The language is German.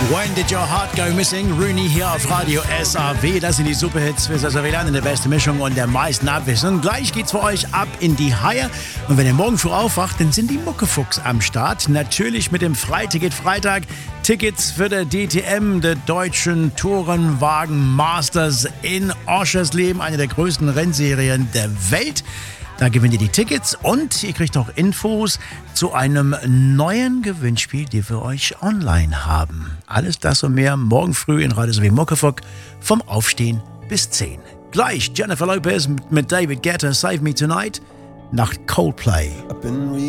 When Did Your Heart Go Missing? Rooney hier auf Radio SAW. Das sind die Superhits für SAW in der besten Mischung und der meisten Abwechslung. Gleich geht's für euch ab in die Haie. Und wenn ihr morgen früh aufwacht, dann sind die Muckefuchs am Start. Natürlich mit dem Freiticket Freitag. Tickets für der DTM, der Deutschen Tourenwagen Masters in Oschersleben, eine der größten Rennserien der Welt. Da gewinnt ihr die Tickets und ihr kriegt auch Infos zu einem neuen Gewinnspiel, die wir euch online haben. Alles das und mehr morgen früh in Radio SAW Muckefuck vom Aufstehen bis 10. Gleich Jennifer Lopez mit David Guetta, Save Me Tonight, nach Coldplay.